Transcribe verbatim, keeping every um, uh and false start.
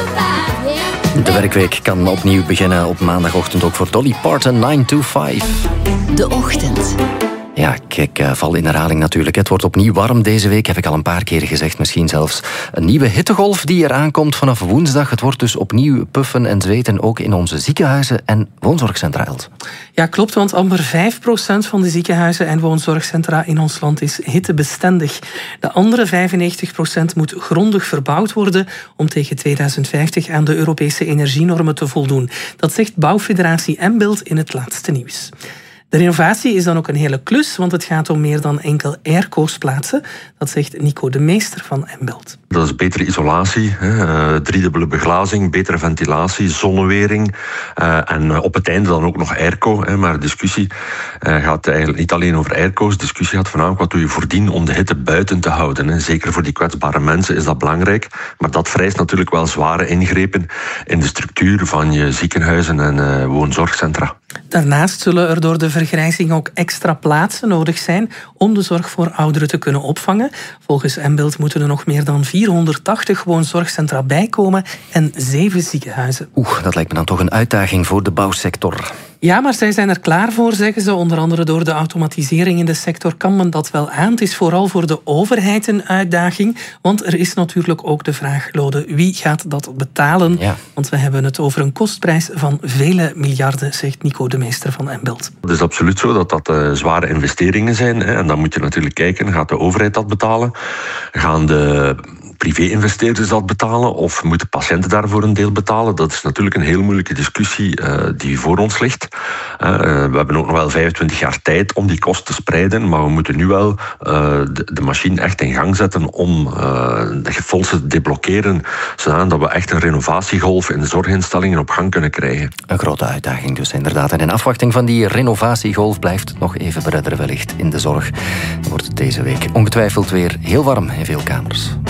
De werkweek kan opnieuw beginnen op maandagochtend ook voor Dolly Parton, nine to five. De ochtend. Ja, ik uh, val in herhaling natuurlijk. Het wordt opnieuw warm deze week, heb ik al een paar keer gezegd. Misschien zelfs een nieuwe hittegolf die eraan komt vanaf woensdag. Het wordt dus opnieuw puffen en zweten, ook in onze ziekenhuizen en woonzorgcentra. Ja, klopt, want amper vijf procent van de ziekenhuizen en woonzorgcentra in ons land is hittebestendig. De andere vijfennegentig procent moet grondig verbouwd worden om tegen tweeduizend vijftig aan de Europese energienormen te voldoen. Dat zegt Bouwfederatie Embilt in het laatste nieuws. De renovatie is dan ook een hele klus, want het gaat om meer dan enkel airco's plaatsen. Dat zegt Nico de Meester van Embilt. Dat is betere isolatie, hè, uh, driedubbele beglazing, betere ventilatie, zonnewering uh, en uh, op het einde dan ook nog airco. Hè, maar discussie uh, gaat eigenlijk niet alleen over airco's. Discussie gaat voornamelijk wat doe je voordien om de hitte buiten te houden. Hè. Zeker voor die kwetsbare mensen is dat belangrijk. Maar dat vereist natuurlijk wel zware ingrepen in de structuur van je ziekenhuizen en uh, woonzorgcentra. Daarnaast zullen er door de vergrijzing ook extra plaatsen nodig zijn om de zorg voor ouderen te kunnen opvangen. Volgens Embilt moeten er nog meer dan vierhonderdtachtig woonzorgcentra bijkomen en zeven ziekenhuizen. Oeh, dat lijkt me dan toch een uitdaging voor de bouwsector. Ja, maar zij zijn er klaar voor, zeggen ze. Onder andere door de automatisering in de sector kan men dat wel aan. Het is vooral voor de overheid een uitdaging. Want er is natuurlijk ook de vraag, Lode, wie gaat dat betalen? Ja. Want we hebben het over een kostprijs van vele miljarden, zegt Nico de Meester van Embilt. Het is absoluut zo dat dat uh, zware investeringen zijn. Hè, en dan moet je natuurlijk kijken, gaat de overheid dat betalen? Gaan de privé-investeerders dat betalen of moeten patiënten daarvoor een deel betalen? Dat is natuurlijk een heel moeilijke discussie uh, die voor ons ligt. Uh, we hebben ook nog wel vijfentwintig jaar tijd om die kosten te spreiden, maar we moeten nu wel uh, de, de machine echt in gang zetten om uh, de fondsen te deblokkeren, zodat we echt een renovatiegolf in de zorginstellingen op gang kunnen krijgen. Een grote uitdaging dus inderdaad. En in afwachting van die renovatiegolf blijft het nog even bredderen wellicht in de zorg. Dan wordt het deze week ongetwijfeld weer heel warm in veel kamers.